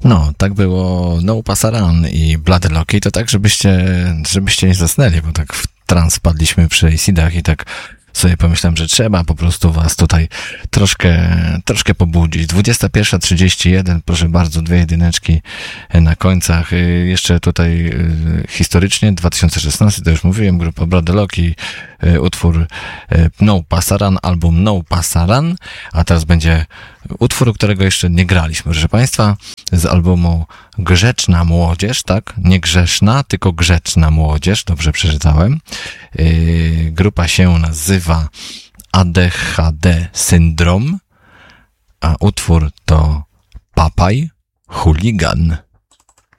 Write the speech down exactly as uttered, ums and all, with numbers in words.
No, tak było No Pasaran i Bloody Loki, to tak, żebyście, żebyście nie zasnęli, bo tak w trans wpadliśmy przy Acidach i tak sobie pomyślałem, że trzeba po prostu was tutaj troszkę, troszkę pobudzić. dwudziesta pierwsza trzydzieści jeden, proszę bardzo, dwie jedyneczki na końcach. Jeszcze tutaj historycznie, dwa tysiące szesnasty, to już mówiłem, grupa Bloody Loki, utwór No Pasaran, album No Pasaran, a teraz będzie utwór, którego jeszcze nie graliśmy, proszę Państwa, z albumu Grzeczna Młodzież, tak? Nie grzeszna, tylko Grzeczna Młodzież, dobrze przeczytałem. Yy, grupa się nazywa A D H D Syndrom, a utwór to Papaj Chuligan.